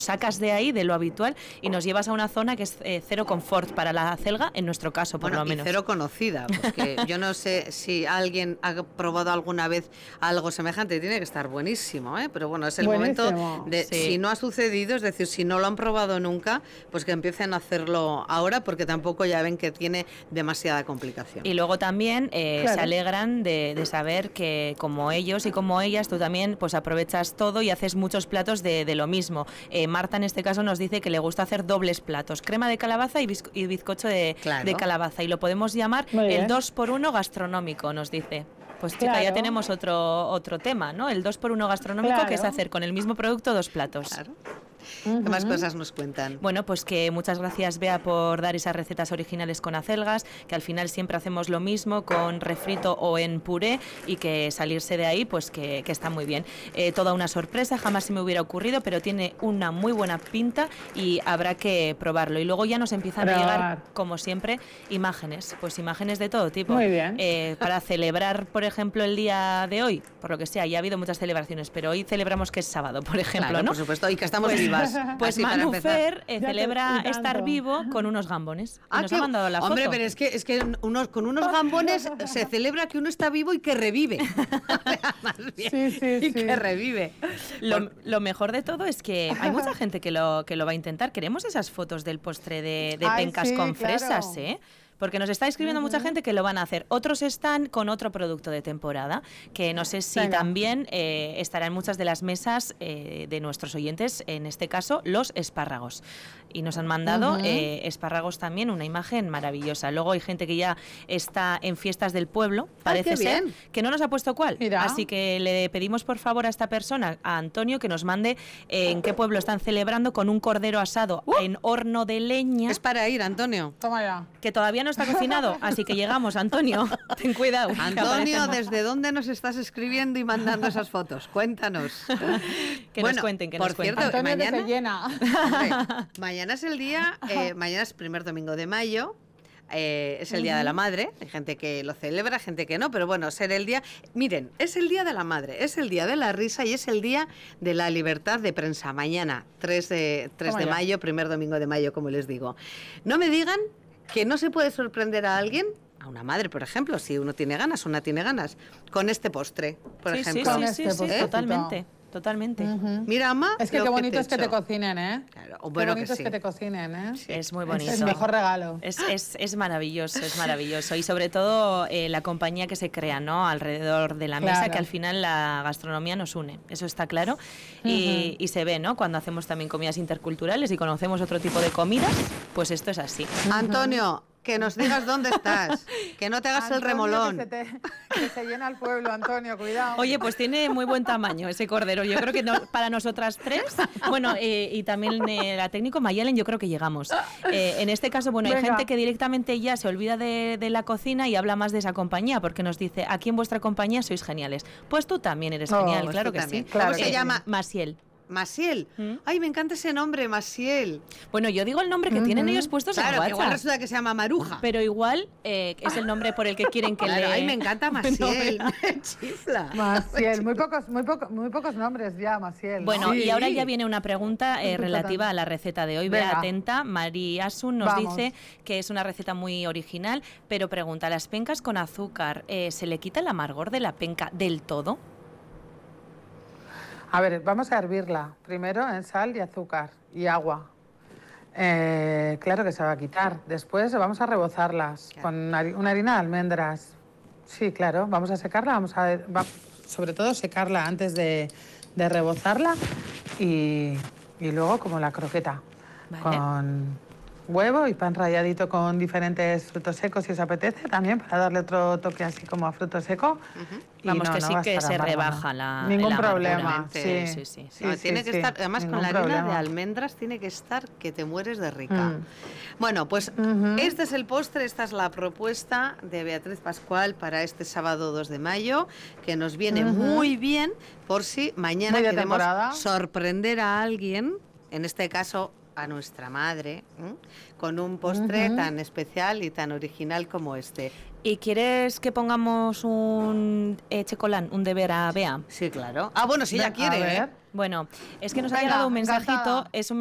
sacas de ahí, de lo habitual, y nos llevas a una zona que es cero confort para la acelga, en nuestro caso, por lo menos. Y cero conocida, porque yo no sé si alguien ha probado alguna vez algo semejante, tiene que estar buenísimo, ¿eh? Pero bueno, es el momento de, si no ha sucedido, es decir, si no lo han probado nunca, pues que empiecen a hacerlo ahora, porque tampoco ya ven que tiene demasiada complicación. Y luego también se alegran de saber que como ellos y como ellas, tú también pues aprovechas todo y haces muchos platos de lo mismo. Marta en este caso nos dice que le gusta hacer dobles platos, crema de calabaza y bizcocho de calabaza, y lo podemos llamar el 2x1 gastronómico, nos dice. Pues chica, ya tenemos otro tema, ¿no? El 2x1 gastronómico, que es hacer con el mismo producto 2 platos. Claro. ¿Qué más cosas nos cuentan? Bueno, pues que muchas gracias, Bea, por dar esas recetas originales con acelgas, que al final siempre hacemos lo mismo con refrito o en puré, y que salirse de ahí, pues que está muy bien. Toda una sorpresa, jamás se me hubiera ocurrido, pero tiene una muy buena pinta y habrá que probarlo. Y luego ya nos empiezan a llegar, como siempre, imágenes, pues imágenes de todo tipo. Muy bien. Para celebrar, por ejemplo, el día de hoy, por lo que sea, ya ha habido muchas celebraciones, pero hoy celebramos que es sábado, por ejemplo, claro, ¿no? por supuesto, y que estamos vivas. Pues Manu Fer celebra estar vivo con unos gambones. Y nos ha mandado la foto. Hombre, pero es que con unos gambones se celebra que uno está vivo y que revive. Más bien, que revive. Lo mejor de todo es que hay mucha gente que lo va a intentar. Queremos esas fotos del postre de pencas con fresas, ¿eh? Porque nos está escribiendo mucha gente que lo van a hacer. Otros están con otro producto de temporada, que no sé si también estará en muchas de las mesas de nuestros oyentes, en este caso, los espárragos. Y nos han mandado espárragos también, una imagen maravillosa. Luego hay gente que ya está en fiestas del pueblo, parece ser, que no nos ha puesto cuál. Mira. Así que le pedimos por favor a esta persona, a Antonio, que nos mande en qué pueblo están celebrando con un cordero asado en horno de leña. Es para ir, Antonio. Toma ya. Que todavía no está cocinado, así que llegamos, Antonio. Ten cuidado. Antonio, ¿desde dónde nos estás escribiendo y mandando esas fotos? Cuéntanos. Que nos cuenten, que nos cuenten. Cierto, Antonio, mañana, que se llena. mañana es el día, mañana es el primer domingo de mayo. Es el Día de la Madre, hay gente que lo celebra, gente que no, pero bueno, ser el día... Miren, es el Día de la Madre, es el Día de la Risa y es el Día de la Libertad de Prensa. Mañana, 3 de mayo, primer domingo de mayo, como les digo. No me digan que no se puede sorprender a alguien, a una madre, por ejemplo, si uno tiene ganas, una tiene ganas, con este postre, por ejemplo. Sí, totalmente. Totalmente. Mira, Ama, es que qué bonito es que te cocinen, ¿eh? Claro, qué bueno, bonito es que te cocinen, ¿eh? Sí. Es muy bonito. Es el mejor regalo. Es maravilloso, es maravilloso. Y sobre todo la compañía que se crea, ¿no? Alrededor de la mesa, que al final la gastronomía nos une. Eso está claro. Y se ve, ¿no? Cuando hacemos también comidas interculturales y conocemos otro tipo de comidas, pues esto es así. Antonio, que nos digas dónde estás, que no te hagas Antonio, el remolón. Que se llena el pueblo, Antonio, cuidado. Oye, pues tiene muy buen tamaño ese cordero. Yo creo que para nosotras tres, bueno, y también la técnico Mayelen, yo creo que llegamos. En este caso, bueno, hay gente que directamente ya se olvida de la cocina y habla más de esa compañía, porque nos dice, aquí en vuestra compañía sois geniales. Pues tú también eres genial, pues claro que también. sí. ¿Cómo se llama? Maciel. Maciel. Ay, me encanta ese nombre, Maciel. Bueno, yo digo el nombre que tienen ellos puestos en WhatsApp. Que igual resulta que se llama Maruja. Pero igual es el nombre por el que quieren que le... Ay, me encanta Maciel. Me chifla. Maciel, muy pocos nombres ya, Maciel. Bueno, y ahora ya viene una pregunta relativa a la receta de hoy. Vea atenta, María Asun nos dice que es una receta muy original, pero pregunta, ¿las pencas con azúcar se le quita el amargor de la penca del todo? A ver, vamos a hervirla primero en sal y azúcar y agua. Claro que se va a quitar. Después vamos a rebozarlas con una harina de almendras. Sí, claro, vamos a secarla, sobre todo secarla antes de rebozarla y luego como la croqueta. Con huevo y pan ralladito con diferentes frutos secos si os apetece también, para darle otro toque así como a fruto seco. Vamos, que sí que se rebaja ningún problema. Sí. Tiene que estar, además con la harina de almendras tiene que estar que te mueres de rica. Bueno, pues este es el postre, esta es la propuesta de Beatriz Pascual para este sábado 2 de mayo, que nos viene muy bien por si mañana queremos sorprender a alguien, en este caso a nuestra madre con un postre tan especial y tan original como este. ¿Y quieres que pongamos un checolán, un deber a Bea? Sí, claro. Ah, bueno, si ella quiere, ¿eh? Bueno, es que nos ha Venga, llegado un mensajito, encantada. es un